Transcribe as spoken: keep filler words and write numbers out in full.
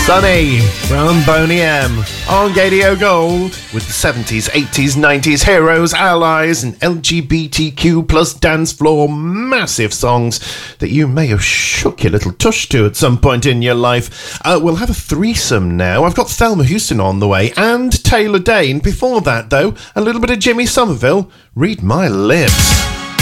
Sunny from Boney M on Gadio Gold with the seventies, eighties, nineties heroes, allies and L G B T Q plus dance floor massive songs that you may have shook your little tush to at some point in your life. Uh, we'll have a threesome now. I've got Thelma Houston on the way and Taylor Dane. Before that though, a little bit of Jimmy Somerville. Read my lips.